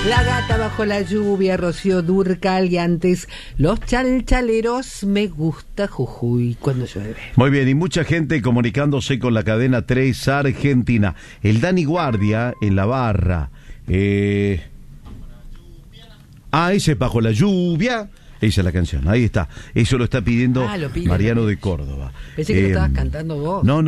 La gata bajo la lluvia, Rocío Dúrcal, y antes Los Chalchaleros, Me gusta Jujuy cuando llueve. Muy bien, y mucha gente comunicándose con la cadena 3 Argentina. El Dani Guardia en la barra. Ese bajo la lluvia. Esa es la canción, ahí está. Eso lo está pidiendo Mariano de Córdoba. Pensé que lo estabas cantando vos. No,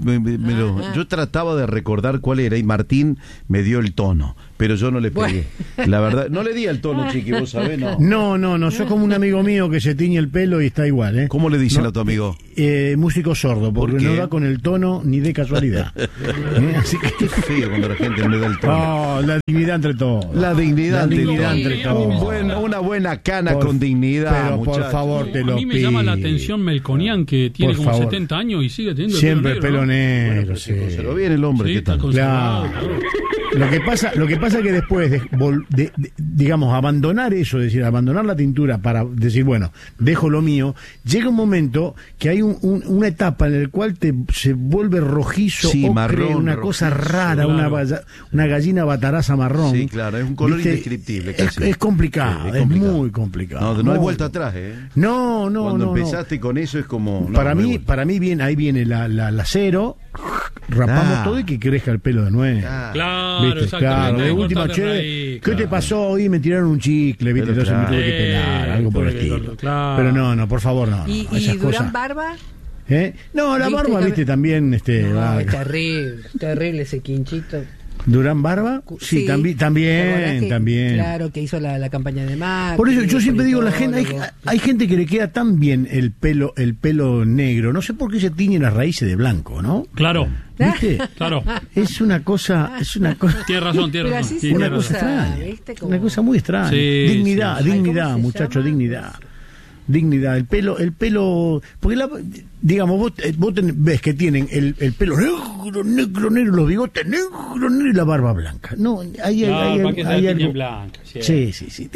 yo trataba de recordar cuál era y Martín me dio el tono, pero yo no le pegué. Bueno. La verdad, no le di el tono, Chiqui, vos sabés, ¿no? No, soy como un amigo mío que se tiñe el pelo y está igual, ¿eh? ¿Cómo le dicen a tu amigo? Músico sordo, porque no da con el tono ni de casualidad. Así que qué feo cuando la gente no da el tono. La dignidad entre todos. La dignidad entre todos. Una buena cana con dignidad. Pero muchachos, por favor, te lo pido. A mí me llama la atención Melconian, que tiene como 70 años y sigue teniendo siempre el pelo negro. Bueno, sí. Se lo viene el hombre, ¿qué tal? Claro. Lo que pasa es que después de digamos, abandonar eso, es decir, abandonar la tintura para decir, bueno, dejo lo mío, llega un momento que hay una etapa en la cual se vuelve rojizo, ocre, marrón, una rojizo, cosa rara, claro. una gallina bataraza marrón. Sí, claro, es un color indescriptible. Es complicado, es muy complicado. No hay vuelta atrás, ¿eh? No. Cuando empezaste con eso es como... Para mí ahí viene la cero, rapamos todo y que crezca el pelo de nuevo. Claro, claro, de última, ¿qué te pasó hoy? Me tiraron un chicle, ¿viste? Entonces me tuve que pelar, algo por el estilo. Claro. Pero no, por favor, no. ¿Y Durán Barba? No, la barba, ¿viste? También, es terrible ese quinchito. ¿Durán Barba? Sí, también. Claro, que hizo la campaña de Macri. Por eso yo siempre digo, la gente, hay gente que le queda tan bien el pelo negro. No sé por qué se tiñen las raíces de blanco, ¿no? Claro. ¿Viste? Claro. Es una cosa. Tienes razón. Una cosa extraña. Una cosa muy extraña. Dignidad, muchachos, dignidad. El pelo, porque digamos, vos ves que tienen el pelo negro, los bigotes negro y la barba blanca. No, hay algo blanca. Sí,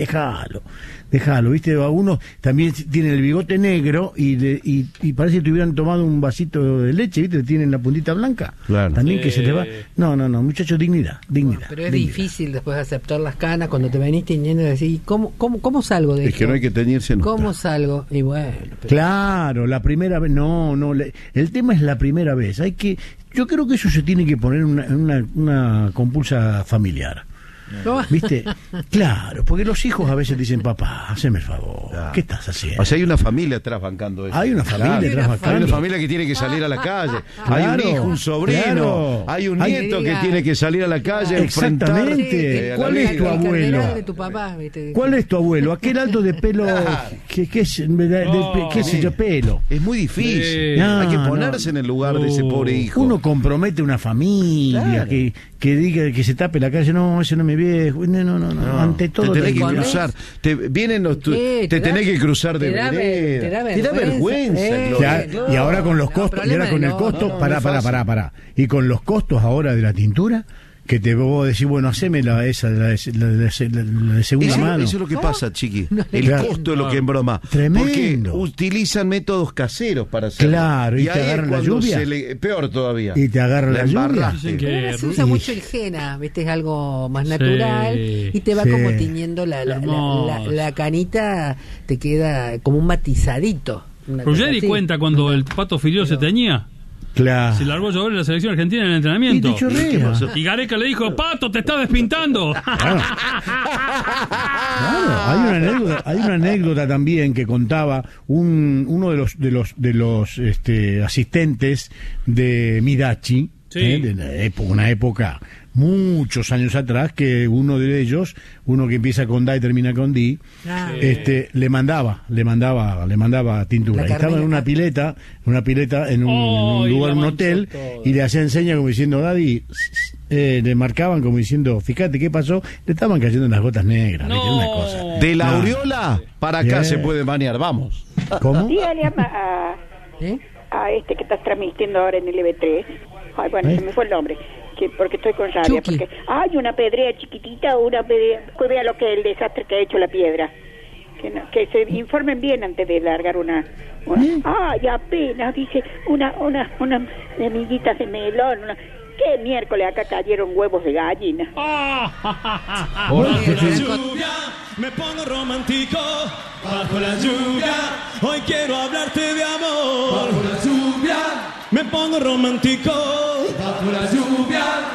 déjalo, viste, algunos también tienen el bigote negro y parece que tuvieran tomado un vasito de leche, viste, tienen la puntita blanca. Claro. También que se te va. No, muchachos, dignidad. Pero es difícil después de aceptar las canas cuando te venís tiñendo y decís, ¿cómo salgo de esto? Es que no hay que teñirse nunca. ¿Cómo salgo? Y bueno. Claro, la primera vez, el tema es la primera vez. Yo creo que eso se tiene que poner en una compulsa familiar. ¿Viste? Claro, porque los hijos a veces dicen, papá, haceme el favor, ¿qué estás haciendo? O sea, hay una familia atrás bancando eso. Hay una familia atrás bancando. Hay una familia que tiene que salir a la calle. Hay un hijo, un sobrino, hay un nieto que tiene que salir a la calle a enfrentar. Exactamente. ¿Cuál es tu abuelo? ¿Cuál es tu abuelo? Aquel alto de pelo, qué sé yo, pelo. Es muy difícil. Hay que ponerse en el lugar de ese pobre hijo. Uno compromete una familia, que diga que se tape la calle, no, ese no me viejo. No. Ante todo te tenés que cruzar. Te tenés que cruzar de vereda. Te da vergüenza. Y ahora con los costos, y ahora con el costo, pará. Y con los costos ahora de la tintura, que te voy a decir, bueno, haceme la de segunda mano. Eso es lo que pasa, Chiqui. El costo es lo que embroma. Tremendo. Porque utilizan métodos caseros para hacerlo. Claro, y te agarran la lluvia. Peor todavía. Y te agarran la lluvia. Se usa mucho el henna, ¿viste? Es algo más natural y te va como tiñendo la canita, te queda como un matizadito. Ruggeri cuenta cuando el Pato Filiol se teñía. Claro. Se largó a llover en la selección argentina en el entrenamiento. Y Gareca le dijo, Pato, te estás despintando. Claro, hay una anécdota también que contaba uno de los asistentes de Midachi, de una época muchos años atrás, que uno de ellos, uno que empieza con Da y termina con Di, le mandaba tintura. Estaba en una pileta en un lugar, un hotel, y le hacían señas como diciendo, Daddy, le marcaban como diciendo, fíjate qué pasó, le estaban cayendo las gotas negras. Una cosa. De la aureola para acá se puede bañar, vamos. ¿Cómo? Dígale a este que estás transmitiendo ahora en el EV3. Ay, bueno, se me fue el nombre. Porque estoy con rabia. Chucky. Porque hay una pedrea chiquitita, que vea lo que es el desastre que ha hecho la piedra. Que se informen bien antes de largar una. Ay, apenas, dice, una amiguitas de melón, ¿Qué miércoles acá cayeron huevos de gallina? Bajo la lluvia me pongo romántico. Bajo la lluvia hoy quiero hablarte de amor. Bajo la lluvia me pongo romántico. Bajo la lluvia